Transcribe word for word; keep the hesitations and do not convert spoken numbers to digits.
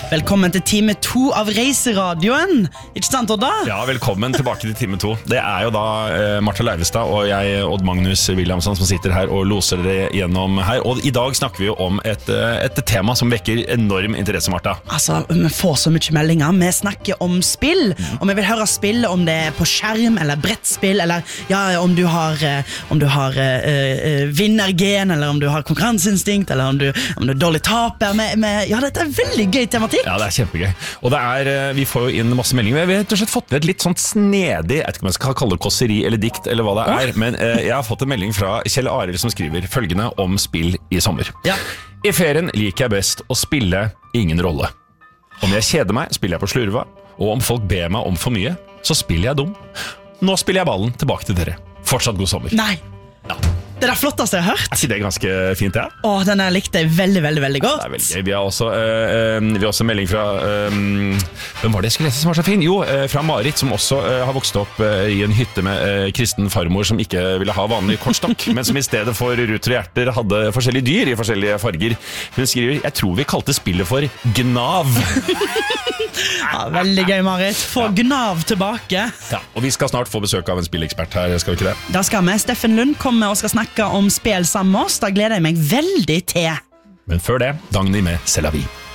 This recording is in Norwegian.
Velkommen til time to av Reiseradioen. Ikke sant, Odda? Ja, velkommen tilbake til time to. Det er jo da eh, Martha Leivestad og jeg, Odd Magnus Williamson, som sitter her og loser dere gjennom her. Og i dag snakker vi jo om et, et tema som vekker enorm interesse, Martha. Altså, vi får så mye meldinger. Vi snakker om spill, mm. og vi vil høre spill om det er på skjerm, eller brettspill, eller ja, om du har, om du har uh, uh, vinnergen, eller om du har konkurranseinstinkt, eller om du, om du er dårlig taper. Med, med, ja, dette er veldig gøy tematikk. Ja, det er kjempegøy. Og det er, vi får jo inn masse meldinger. Vi har rett og slett fått med et litt sånt snedig, jeg vet ikke om jeg skal kalle det kosseri eller dikt, eller hva det er, men eh, jeg har fått en melding fra Kjell Arild som skriver følgende om spill i sommer. Ja. I ferien liker jeg best å spille ingen rolle. Om jeg kjeder meg, spiller jeg på slurva, og om folk ber meg om for mye, så spiller jeg dum. Nå spiller jeg ballen tilbake til dere. Fortsatt god sommer. Nei. Ja. Det er det flotteste jeg har hørt. Er ikke det ganske fint, ja? Åh, den her likte jeg veldig, veldig, veldig godt. Ja, det er veldig gøy. Vi har også, øh, vi har også en melding fra øh, hvem var det jeg skulle lese som var så fin? Jo, øh, fra Marit, som også øh, har vokst opp øh, i en hytte med øh, kristen farmor som ikke ville ha vanlig kortstokk, men som i stedet for ruter og hjerter hadde forskjellige dyr i forskjellige farger. Hun skriver, jeg tror vi kalte spillet for Gnav. Ja, veldig gøy, Marit. Få ja. Gnav tilbake. Ja, og vi skal snart få besøk av en spillekspert her, skal vi ikke det? Da skal vi. Steffen Lund kommer og skal snakke om spill sammen med oss. Da gleder jeg meg veldig til. Men før det, Dagny med C'est la vie.